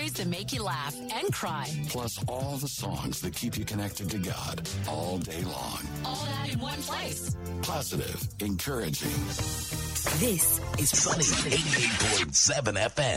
stories that make you laugh and cry. Plus all the songs that keep you connected to God all day long. All that in one place. Positive, encouraging. This is Sunny 88.7 FM.